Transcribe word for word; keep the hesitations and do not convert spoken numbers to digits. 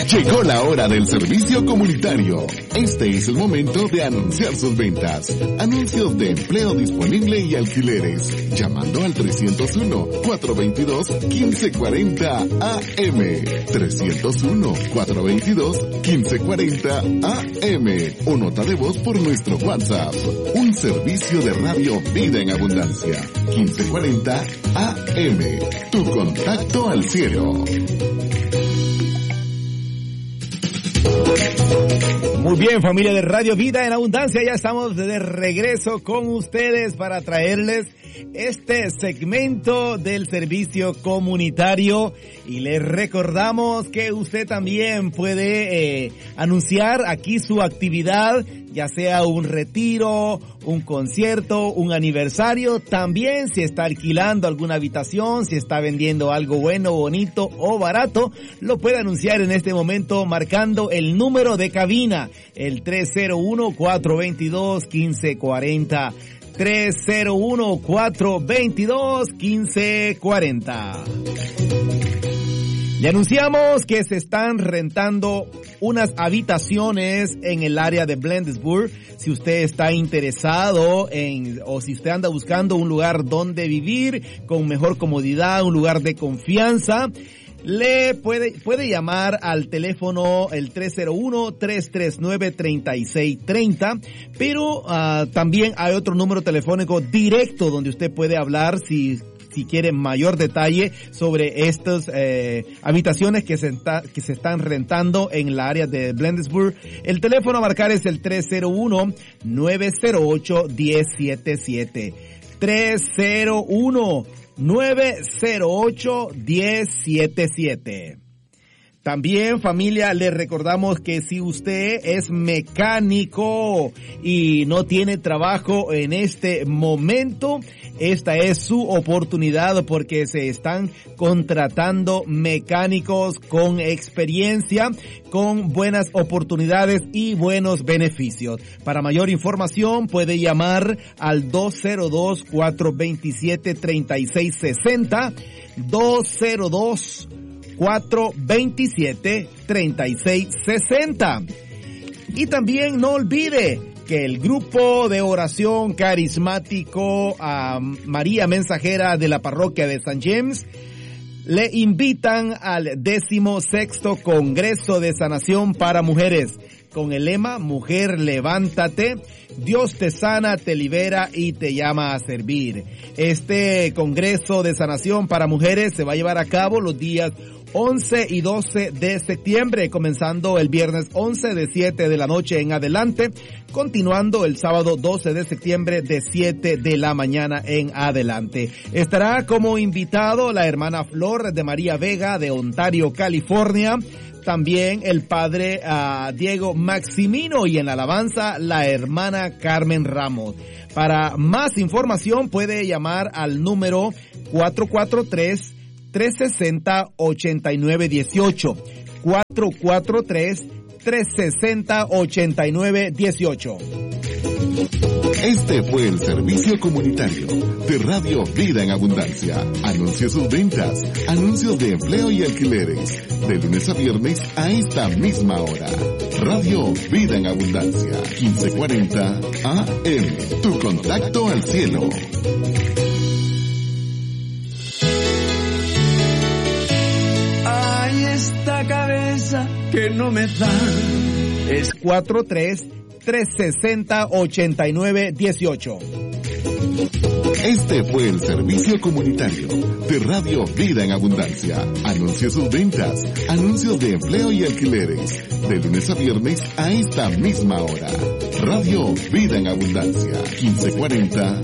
Llegó la hora del servicio comunitario. Este es el momento de anunciar sus ventas. Anuncios de empleo disponible y alquileres. Llamando al trescientos uno, cuatrocientos veintidós, quince cuarenta A M. trescientos uno, cuatrocientos veintidós, quince cuarenta A M. O nota de voz por nuestro WhatsApp. Un servicio de radio Vida en Abundancia. quince cuarenta A M. Tu contacto al cielo. Muy bien, familia de Radio Vida en Abundancia, ya estamos de regreso con ustedes para traerles este segmento del servicio comunitario y les recordamos que usted también puede eh, anunciar aquí su actividad, ya sea un retiro, un concierto, un aniversario, también si está alquilando alguna habitación, si está vendiendo algo bueno, bonito o barato, lo puede anunciar en este momento marcando el número de cabina, el tres cero uno, cuatro veintidós, quince cuarenta. tres cero uno, cuatro veintidós, quince cuarenta. Le anunciamos que se están rentando unas habitaciones en el área de Bladensburg. Si usted está interesado en, o si usted anda buscando un lugar donde vivir con mejor comodidad, un lugar de confianza, le puede, puede llamar al teléfono el tres cero uno, tres tres nueve, tres seis tres cero, pero uh, también hay otro número telefónico directo donde usted puede hablar si si quiere mayor detalle sobre estas eh, habitaciones que se, está, que se están rentando en la área de Bladensburg. El teléfono a marcar es el tres cero uno, nueve cero ocho, uno cero siete siete. tres cero uno, nueve cero ocho, uno cero siete siete. También, familia, les recordamos que si usted es mecánico y no tiene trabajo en este momento, esta es su oportunidad porque se están contratando mecánicos con experiencia, con buenas oportunidades y buenos beneficios. Para mayor información puede llamar al dos cero dos, cuatro veintisiete, treinta y seis sesenta, dos cero dos, cuatro veintisiete, treinta y seis sesenta. Y también no olvide que el grupo de oración carismático a María Mensajera de la parroquia de San James le invitan al décimo sexto Congreso de Sanación para Mujeres con el lema Mujer, levántate, Dios te sana, te libera y te llama a servir. Este Congreso de Sanación para Mujeres se va a llevar a cabo los días once y doce de septiembre, comenzando el viernes once de siete de la noche en adelante, continuando el sábado doce de septiembre de siete de la mañana en adelante. Estará como invitado la hermana Flor de María Vega de Ontario, California, también el padre uh, Diego Maximino y en la alabanza la hermana Carmen Ramos. Para más información puede llamar al número cuatro cuatro tres, tres seis cero, ocho nueve uno ocho, cuatro cuatro tres, tres seis cero, ocho nueve uno ocho. Este fue el servicio comunitario de Radio Vida en Abundancia. Anuncie sus ventas, anuncios de empleo y alquileres, de lunes a viernes a esta misma hora. Radio Vida en Abundancia, quince cuarenta A M. Tu contacto al cielo. Ay, esta cabeza que no me da. Es cuatro tres, tres seis cero, ocho nueve uno ocho. Este fue el servicio comunitario de Radio Vida en Abundancia. Anuncie sus ventas, anuncios de empleo y alquileres, de lunes a viernes a esta misma hora. Radio Vida en Abundancia, quince cuarenta